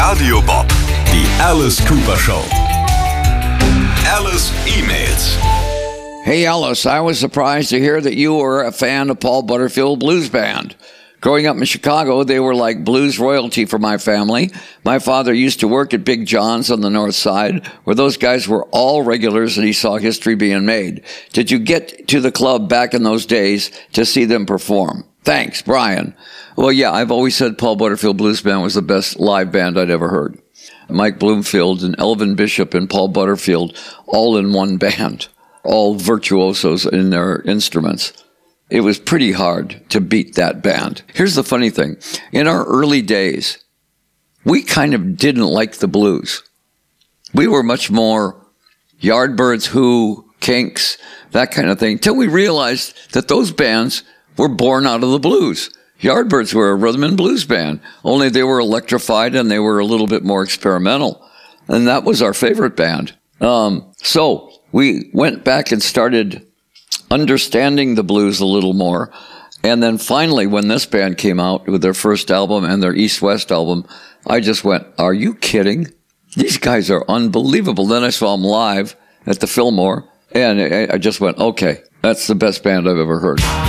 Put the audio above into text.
Radio Bob. Die Alice Cooper Show. Alice emails. Hey Alice, I was surprised to hear that you were a fan of Paul Butterfield Blues Band. Growing up in Chicago, they were like blues royalty for my family. My father used to work at Big John's on the north side, where those guys were all regulars and he saw history being made. Did you get to the club back in those days to see them perform? Thanks, Brian. Well, yeah, I've always said Paul Butterfield Blues Band was the best live band I'd ever heard. Mike Bloomfield and Elvin Bishop and Paul Butterfield all in one band, all virtuosos in their instruments. It was pretty hard to beat that band. Here's the funny thing. In our early days, we kind of didn't like the blues. We were much more Yardbirds, Who, Kinks, that kind of thing, till we realized that those bands were born out of the blues. Yardbirds were a rhythm and blues band, only they were electrified and they were a little bit more experimental. And that was our favorite band. So we went back and started understanding the blues a little more. And then finally, when this band came out with their first album and their East-West album, I just went, are you kidding? These guys are unbelievable. Then I saw them live at the Fillmore, and I just went, okay, that's the best band I've ever heard.